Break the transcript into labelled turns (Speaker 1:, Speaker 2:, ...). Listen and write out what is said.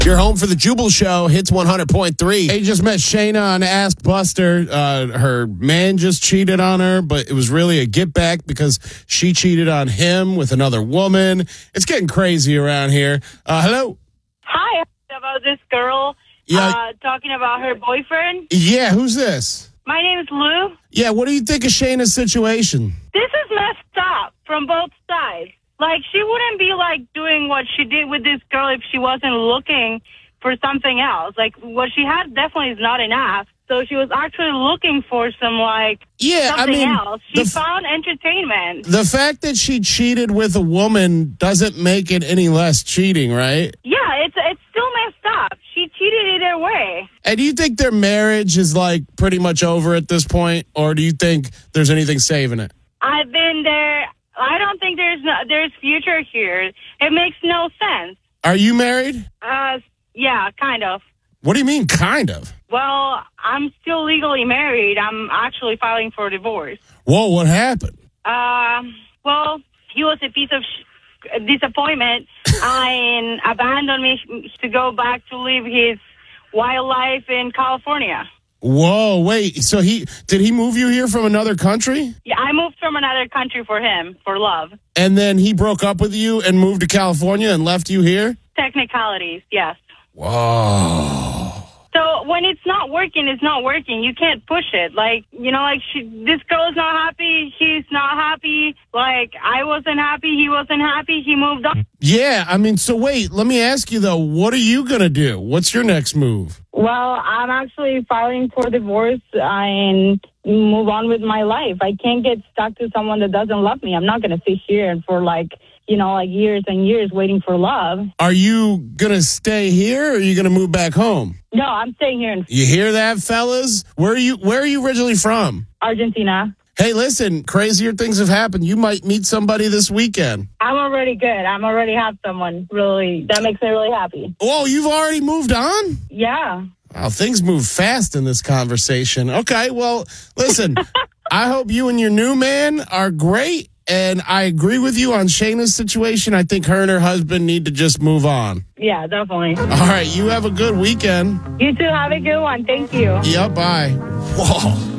Speaker 1: You're home for the Jubal Show, Hits 100.3. Hey, just met Shayna on Ask Buster. Her man just cheated on her, but it was really a get back because she cheated on him with another woman. It's getting crazy around here. Hello?
Speaker 2: Hi, about this girl talking about her boyfriend.
Speaker 1: Yeah, who's this?
Speaker 2: My name is Lou.
Speaker 1: Yeah, what do you think of Shayna's situation?
Speaker 2: This is messed up from both sides. Like, she wouldn't be, doing what she did with this girl if she wasn't looking for something else. Like, what she had definitely is not enough. So she was actually looking for something else. She found entertainment.
Speaker 1: The fact that she cheated with a woman doesn't make it any less cheating, right?
Speaker 2: Yeah, it's still messed up. She cheated either way.
Speaker 1: And do you think their marriage is, pretty much over at this point? Or do you think there's anything saving it?
Speaker 2: I've been there. I don't think there's future here. It makes no sense.
Speaker 1: Are you married?
Speaker 2: Yeah, kind of.
Speaker 1: What do you mean, kind of?
Speaker 2: Well, I'm still legally married. I'm actually filing for divorce.
Speaker 1: Whoa, what happened?
Speaker 2: Well, he was a piece of disappointment and abandoned me to go back to live his wildlife in California.
Speaker 1: Whoa, wait. So did he move you here from another country?
Speaker 2: Yeah, I moved from another country for him, for love.
Speaker 1: And then he broke up with you and moved to California and left you here?
Speaker 2: Technicalities, yes.
Speaker 1: Whoa.
Speaker 2: So when it's not working, it's not working. You can't push it. This girl is not happy. He's not happy. I wasn't happy. He wasn't happy. He moved on.
Speaker 1: Yeah, so wait, let me ask you though, what are you going to do? What's your next move?
Speaker 2: Well, I'm actually filing for divorce and move on with my life. I can't get stuck to someone that doesn't love me. I'm not going to sit here and for years and years waiting for love.
Speaker 1: Are you going to stay here or are you going to move back home?
Speaker 2: No, I'm staying here.
Speaker 1: You hear that, fellas? Where are you originally from?
Speaker 2: Argentina.
Speaker 1: Hey, listen, crazier things have happened. You might meet somebody this weekend.
Speaker 2: I'm already good. I'm already have someone that makes me really happy.
Speaker 1: Oh, you've already moved on?
Speaker 2: Yeah.
Speaker 1: Wow, things move fast in this conversation. Okay, well, listen, I hope you and your new man are great. And I agree with you on Shayna's situation. I think her and her husband need to just move on.
Speaker 2: Yeah, definitely.
Speaker 1: All right, you have a good weekend.
Speaker 2: You too, have a good one. Thank you.
Speaker 1: Yeah, bye. Whoa.